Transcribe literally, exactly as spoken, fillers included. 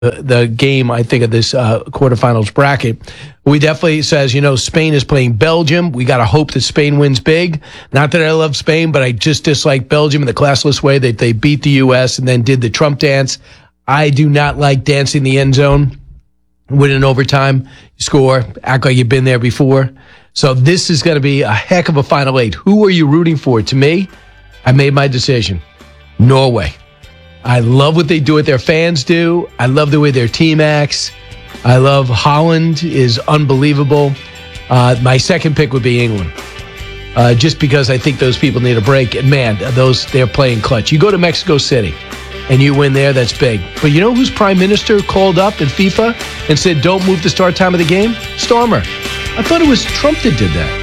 the, the game, I think, of this uh, quarterfinals bracket. We definitely says, you know, Spain is playing Belgium. We got to hope that Spain wins big. Not that I love Spain, but I just dislike Belgium in the classless way that they beat the U S and then did the Trump dance. I do not like dancing the end zone, win in overtime, score, act like you've been there before. So this is going to be a heck of a Final Eight. Who are you rooting for? To me, I made my decision. Norway. I love what they do, what their fans do. I love the way their team acts. I love Holland is unbelievable. Uh, my second pick would be England, uh, just because I think those people need a break. And man, those they're playing clutch. You go to Mexico City and you win there, that's big. But you know whose prime minister called up in FIFA and said, don't move the start time of the game? Starmer. I thought it was Trump that did that.